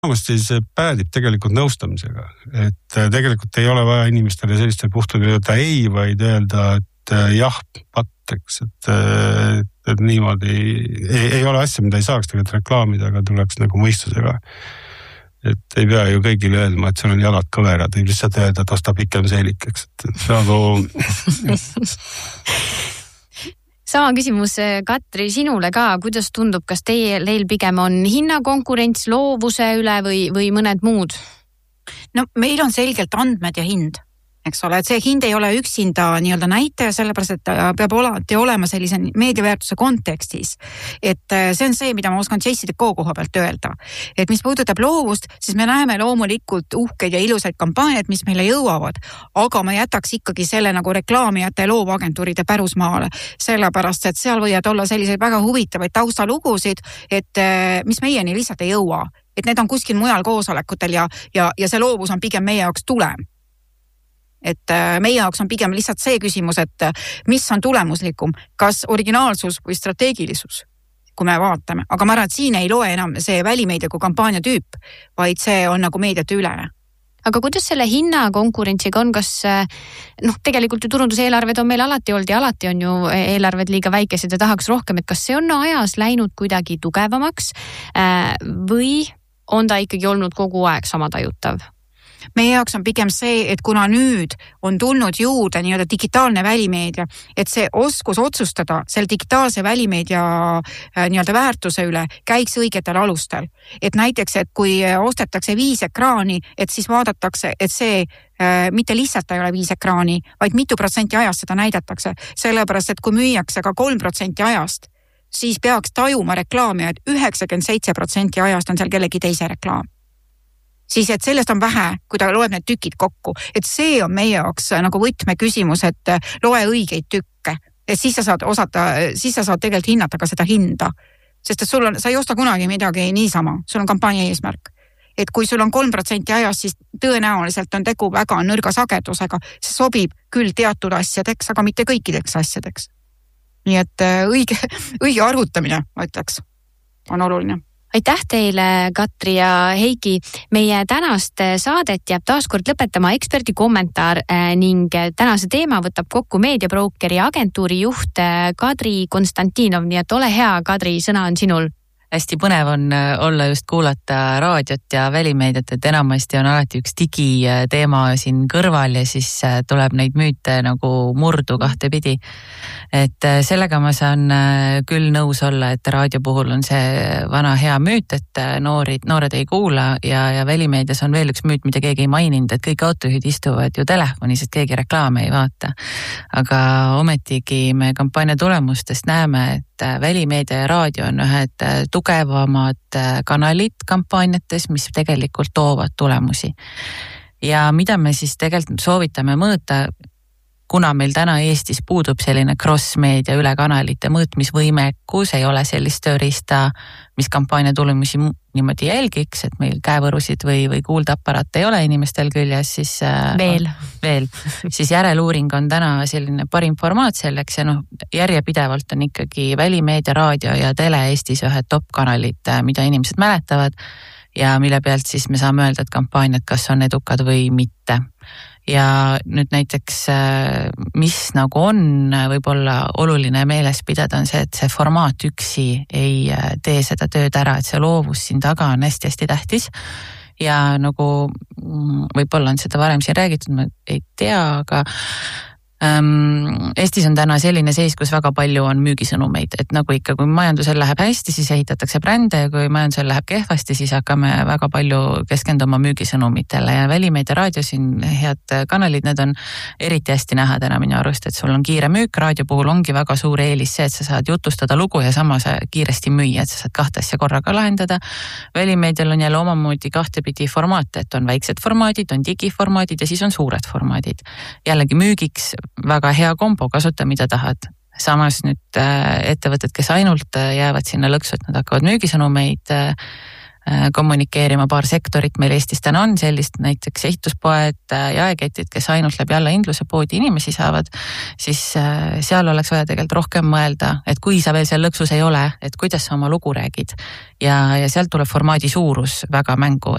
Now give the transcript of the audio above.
siis päädib tegelikult nõustamisega, et tegelikult ei ole vaja inimestele sellistel puhtudel öelda ei, vaid öelda, et jah, patteks, et niimoodi ei ole asja, mida ei saaks tegelikult reklaamida, aga tuleks nagu mõistusega. Et ei pea ju kõigile öelma, et sul on jalad kõverad, ei lihtsalt öelda, et osta pikem seelik, eks, et nagu... Sama küsimus, Katri, sinule ka, kuidas tundub, kas teil pigem on hinnakonkurents loovuse üle või mõned muud? No meil on selgelt andmed ja hind, eks ole, et see hind ei ole üksinda nii-öelda näitaja, sellepärast, et peab olema sellise meediaväärtuse kontekstis. Et see on see, mida ma oskan JCDecaux koha pealt öelda. Et mis puudutab loovust, siis me näeme loomulikult uhkeid ja ilusaid kampaaniaid, mis meile jõuavad, aga ma jätaks ikkagi selle nagu reklaamijate ja loovagentuuride pärusmaale, sellepärast, et seal võivad olla selliseid väga huvitavaid taustalugusid, et mis meieni lihtsalt ei jõua. Et need on kuskil mujal koosolekutel ja see loovus on pigem meie jaoks tulem. Et meie jaoks on pigem lihtsalt see küsimus, et mis on tulemuslikum, kas originaalsus või strateegilisus, kui me vaatame. Aga ma arvan, et siin ei loe enam see välimeedia kui kampaania tüüp, vaid see on nagu meediate ülene. Aga kuidas selle hinnakonkurentsiga on, kas tegelikult ju turunduseelarved on meil alati olnud ja alati on ju eelarved liiga väikesed ja tahaks rohkem, et kas see on ajas läinud kuidagi tugevamaks või on ta ikkagi olnud kogu aeg sama tajutav? Meie jaoks on pigem see, et kuna nüüd on tulnud juurde nii-öelda digitaalne välimeedia, et see oskus otsustada selle digitaalse välimeedia nii-öelda väärtuse üle käiks õigetel alustel. Et näiteks, et kui ostetakse 5 ekraani, et siis vaadatakse, et see mitte lihtsalt ei ole 5 ekraani, vaid mitu protsenti ajast seda näidatakse. Sellepärast, et kui müüakse ka 3% ajast, siis peaks tajuma reklaamia, et 97% ajast on seal kellegi teise reklaam. Siis, et sellest on vähe, kui ta loeb need tükid kokku. Et see on meie jaoks nagu võtme küsimus, et loe õigeid tükke. Ja siis sa saad tegelikult hinnata ka seda hinda. Sest et sa ei osta kunagi midagi niisama. Sul on kampaania eesmärk. Et kui sul on 3% ajast, siis tõenäoliselt on tegu väga nõrga sagedusega. See sobib küll teatud asjadeks, aga mitte kõikideks asjadeks. Nii et õige arvutamine, ma ütleks, on oluline. Aitäh teile, Katri ja Heiki. Meie tänast saadet jääb taaskord lõpetama eksperdi kommentaar ning tänase teema võtab kokku meediabrokeri agentuuri juht Kadri Konstantinov. Nii et ole hea, Kadri, sõna on sinul. Hästi põnev on olla just kuulata raadiot ja välimeediat, et enamasti on alati üks digiteema siin kõrval ja siis tuleb neid müüte nagu murdu kahtepidi. Et sellega ma saan küll nõus olla, et raadio puhul on see vana hea müüt, et noored ei kuula ja välimeedias on veel üks müüt, mida keegi ei maininud, et kõik autojuhid istuvad ju telefonis, et keegi reklaame ei vaata. Aga ometigi me kampaania tulemustest näeme, et välimeedia ja raadio on ühed tugevamad kanalid kampaaniates, mis tegelikult toovad tulemusi. Ja mida me siis tegelikult soovitame mõõta, kuna meil täna Eestis puudub selline cross-meedia üle kanalite mõõtmisvõimekus, ei ole sellist tööriista, mis kampaania tulemusi niimoodi jälgiks, et meil käevõrusid või kuuldeaparaat ei ole inimestel küljes, siis veel. Siis järeluuring on täna selline parim formaat selleks ja järjepidevalt on ikkagi välimeedia, raadio ja tele Eestis ühed top-kanalid, mida inimesed mäletavad ja mille pealt siis me saame öelda, et kampaaniad kas on edukad või mitte. Ja nüüd näiteks, mis nagu on võib-olla oluline meeles pidada, on see, et see formaat üksi ei tee seda tööd ära, et see loovus siin taga on hästi-hästi tähtis. Ja nagu võib-olla on seda varem siin räägitud, ma ei tea, aga Eestis on täna selline seis, kus väga palju on müügisõnumeid, et nagu ikka, kui majandusel läheb hästi, siis ehitatakse brände ja kui majandusel läheb kehvasti, siis hakkame väga palju keskenduma müügisõnumitele ja välimeedia raadio siin head kanalid, need on eriti hästi näha täna minu arust, et sul on kiire müük, raadio puhul ongi väga suur eelis see, et sa saad jutustada lugu ja samas kiiresti müüa, et sa saad 2 asja korraga lahendada. Välimeedial on jälle omamoodi kahtepidi formaate, et on väiksed formaadid, on digiformaadid ja siis on suured formaadid. Jällegi müügiks väga hea kombo, kasuta mida tahad. Samas nüüd ettevõtted, kes ainult jäävad sinna lõksu, et nad hakkavad müügisõnumeid kommunikeerima, paar sektorit meil Eestis täna on sellist, näiteks ehituspoed, jaeketid, kes ainult läbi allahindluse poodi inimesi saavad, siis seal oleks vaja tegelikult rohkem mõelda, et kui sa veel seal lõksus ei ole, et kuidas sa oma lugu räägid ja sealt tuleb formaadi suurus väga mängu,